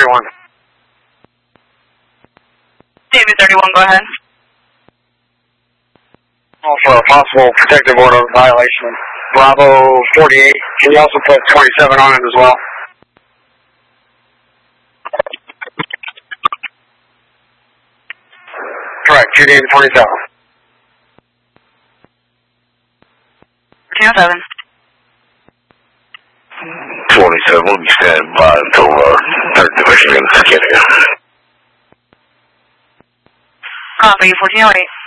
31. David 31, go ahead. For a possible protective order violation. Bravo 48. Can you also put 27 on it as well? Correct. 2 days 27. 207. 27, we'll be standing by until 3rd Division gets here. Copy, 1408.